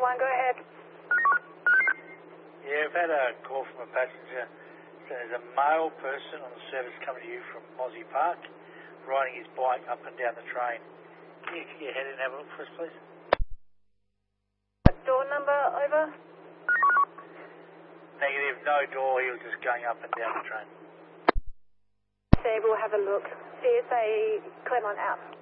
go ahead. Yeah, I've had a call from a passenger. So there's a male person on the service coming to you from Mozzie Park, riding his bike up and down the train. Can you get your head in and have a look for us, please? Door number, over. Negative, no door, he was just going up and down the train. We'll have a look. CSA Claremont out.